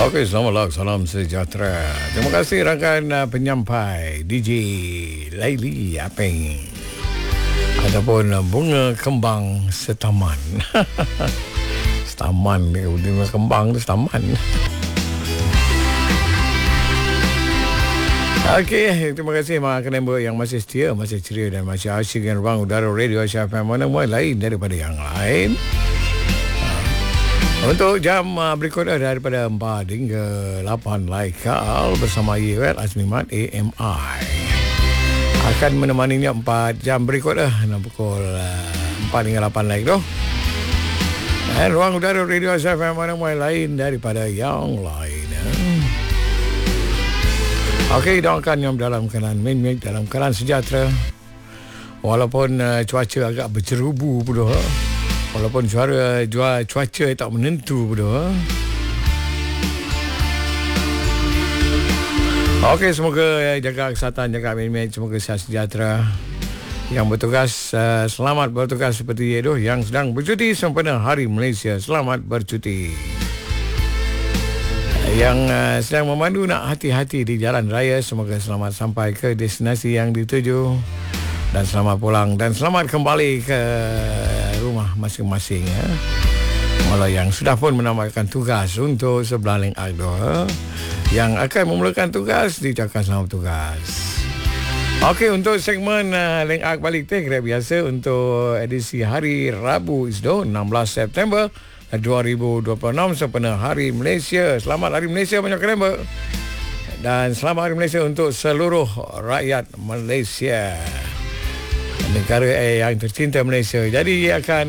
Okey, selamat salam sejahtera. Terima kasih rakan penyampai DJ Laili Apeng ataupun bunga kembang setaman. Setaman dia, bunga kembang tu setaman. Okey, terima kasih mak member yang masih setia, masih ceria dan masih asyik dengan ruang udara Radio Asia FM, mana-mana lain daripada yang lain. Untuk jam berikutnya daripada 4 hingga 8 Laikal bersama Yewel Azmimat AMI akan menemaninya 4 jam berikutnya pukul 4 hingga 8 Laik tu. Dan ruang udara Radio Asia FM, mana-mana lain daripada yang lain. Okey, doakan yang dalam keadaan min-min, dalam keadaan sejahtera. Walaupun cuaca agak bercerubu pula. Walaupun cuaca tak menentu pula. Okey, semoga jaga kesihatan, jaga min-min, semoga sihat sejahtera. Yang bertugas, selamat bertugas seperti itu. Yang sedang bercuti sempena Hari Malaysia, selamat bercuti. Yang sedang memandu nak hati-hati di jalan raya, semoga selamat sampai ke destinasi yang dituju dan selamat pulang dan selamat kembali ke rumah masing-masing ya. Malah yang sudah pun menambahkan tugas untuk sebelah Link Agdo yang akan memulakan tugas diucapkan selamat tugas. Okey, untuk segmen Link Ag balik kira biasa untuk edisi hari Rabu Isdo 16 September 2026 sempena Hari Malaysia. Selamat Hari Malaysia banyak kerana dan selamat Hari Malaysia untuk seluruh rakyat Malaysia, negara yang tercinta Malaysia. Jadi akan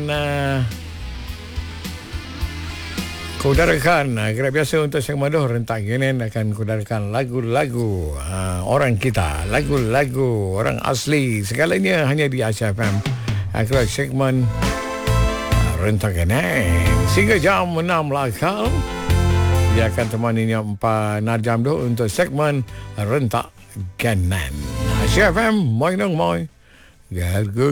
kudarakan kira biasa untuk segmen rentak Yunin akan kudarakan lagu-lagu orang kita, lagu-lagu orang asli, segalanya hanya di Asia FM. Akhirnya segmen rentak Yunin sehingga jam 6 Lakal. Dia akan temaninya 4 jam tu untuk segmen rentak Yunin. Asia FM, moi nong moi. Gargo